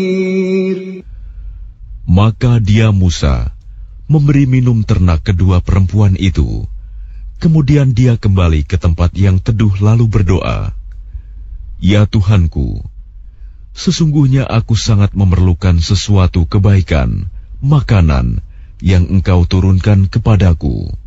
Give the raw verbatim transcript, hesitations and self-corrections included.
Maka dia Musa memberi minum ternak kedua perempuan itu. Kemudian dia kembali ke tempat yang teduh lalu berdoa, "Ya Tuhanku, sesungguhnya aku sangat memerlukan sesuatu kebaikan, makanan yang Engkau turunkan kepadaku."